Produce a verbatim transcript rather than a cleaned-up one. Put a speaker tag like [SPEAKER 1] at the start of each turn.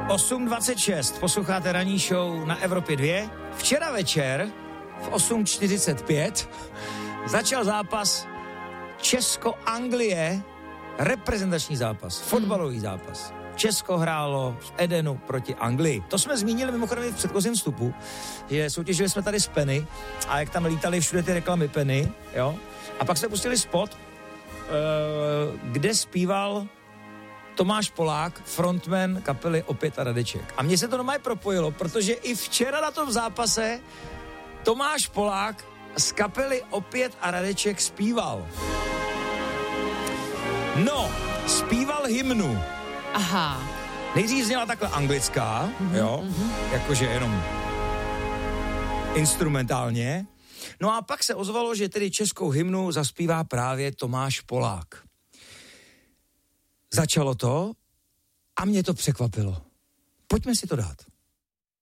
[SPEAKER 1] osm dvacet šest, posloucháte ranní show na Evropě dva. Včera večer v osm čtyřicet pět začal zápas Česko-Anglie, reprezentační zápas, fotbalový zápas. Česko hrálo v Edenu proti Anglii. To jsme zmínili mimochodem v předchozím vstupu, že soutěžili jsme tady s Penny a jak tam lítali všude ty reklamy Penny, jo. A pak jsme pustili spot, kde zpíval Tomáš Polák, frontman kapely Opět a Radeček. A mně se to normálně propojilo, protože i včera na tom zápase Tomáš Polák z kapely Opět a Radeček zpíval. No, zpíval hymnu.
[SPEAKER 2] Aha.
[SPEAKER 1] Nejdřív zněla takhle anglická, mm-hmm, jo, mm-hmm. jakože jenom instrumentálně. No a pak se ozvalo, že tedy českou hymnu zaspívá právě Tomáš Polák. Začalo to a mě to překvapilo. Pojďme si to dát.